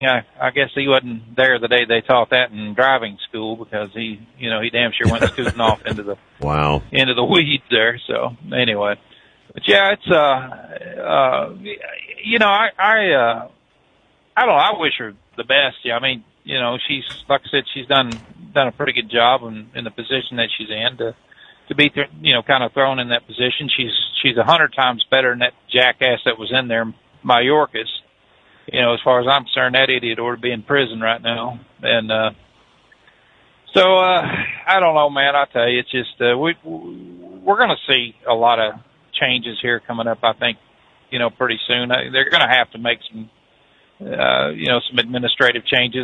I guess he wasn't there the day they taught that in driving school because he damn sure went scooting off into the into the weeds there. So anyway, but yeah, it's I don't know. I wish her the best. Yeah, I mean, she's like I said, she's done a pretty good job in the position that she's in to be kind of thrown in that position. She's 100 times better than that jackass that was in there, Mayorkas. As far as I'm concerned, that idiot ought to be in prison right now. And so I don't know, man. I tell you, it's just we're going to see a lot of changes here coming up. I think pretty soon they're going to have to make some some administrative changes.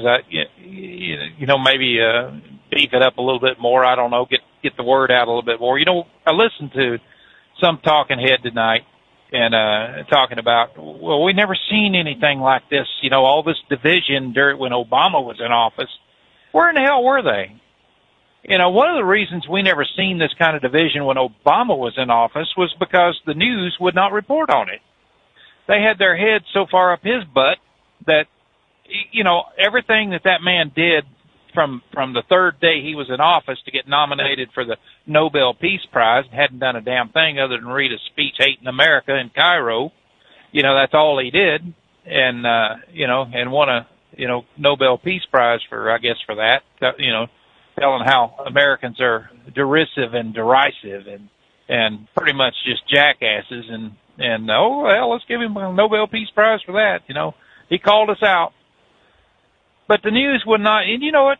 Maybe beef it up a little bit more. I don't know, get the word out a little bit more. I listened to some talking head tonight and talking about, well, we never seen anything like this. All this division when Obama was in office. Where in the hell were they? One of the reasons we never seen this kind of division when Obama was in office was because the news would not report on it. They had their head so far up his butt that, everything that man did from the third day he was in office to get nominated for the Nobel Peace Prize, hadn't done a damn thing other than read a speech hating America in Cairo. That's all he did. And, and won a, Nobel Peace Prize for that, telling how Americans are derisive and derisive and pretty much just jackasses and oh, well, let's give him a Nobel Peace Prize for that. He called us out. But the news would not, and you know what?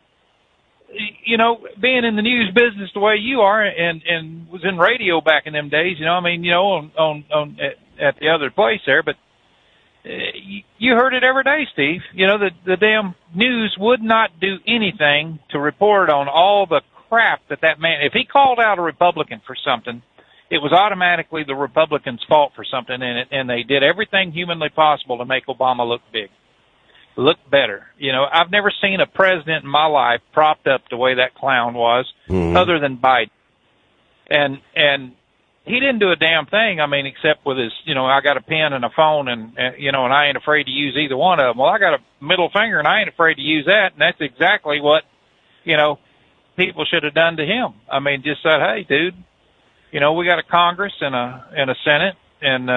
Being in the news business the way you are and was in radio back in them days, on at the other place there, but you heard it every day, Steve. The damn news would not do anything to report on all the crap that man, if he called out a Republican for something, it was automatically the Republicans' fault for something, and they did everything humanly possible to make Obama look big, look better. I've never seen a president in my life propped up the way that clown was, other than Biden. And he didn't do a damn thing, except with his, I got a pen and a phone and I ain't afraid to use either one of them. Well, I got a middle finger and I ain't afraid to use that, and that's exactly what, people should have done to him. Just said, hey, dude, we got a Congress and a Senate, and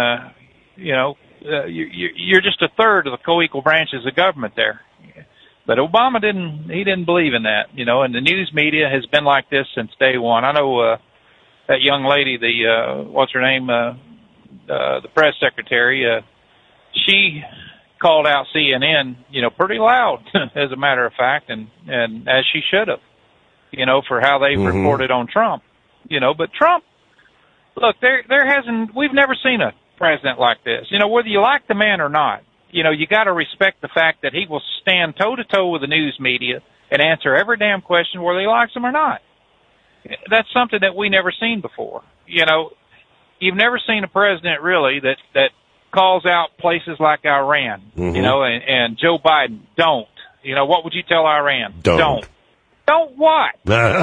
you're just a third of the co-equal branches of government there. But Obama didn't believe in that, and the news media has been like this since day one. I know that young lady, what's her name, the press secretary, she called out CNN, pretty loud, as a matter of fact, and as she should have, for how they reported on Trump, but Trump, look, we've never seen a president like this. Whether you like the man or not, you got to respect the fact that he will stand toe-to-toe with the news media and answer every damn question whether he likes them or not. That's something that we never seen before. You've never seen a president really that calls out places like Iran, and Joe Biden, don't. What would you tell Iran? Don't. Don't what?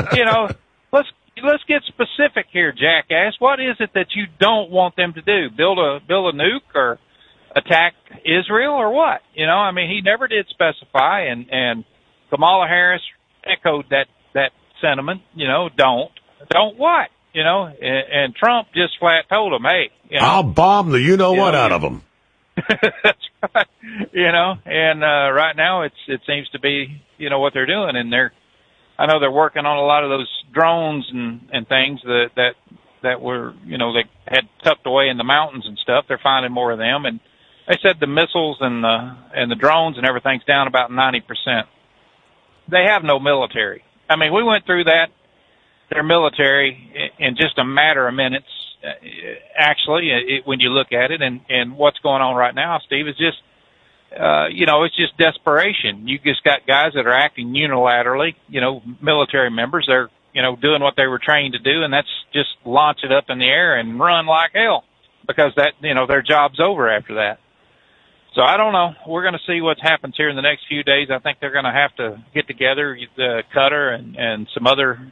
Let's get specific here, jackass. What is it that you don't want them to do? Build a nuke or attack Israel or what? He never did specify, and Kamala Harris echoed that sentiment. Don't what? And Trump just flat told him, hey, I'll bomb the you-know-what out of them. That's right. And right now it seems to be, what they're doing, and I know they're working on a lot of those drones and things that were, they had tucked away in the mountains and stuff. They're finding more of them, and they said the missiles and the drones and everything's down about 90%. They have no military. We went through that, their military, in just a matter of minutes. Actually, when you look at it, and what's going on right now, Steve, is just, it's just desperation. You just got guys that are acting unilaterally, military members. They're, doing what they were trained to do, and that's just launch it up in the air and run like hell because that, their job's over after that. So I don't know. We're going to see what happens here in the next few days. I think they're going to have to get together, Qatar and some other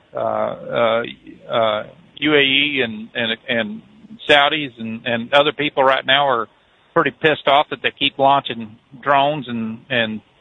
UAE and Saudis and other people right now are pretty pissed off that they keep launching drones and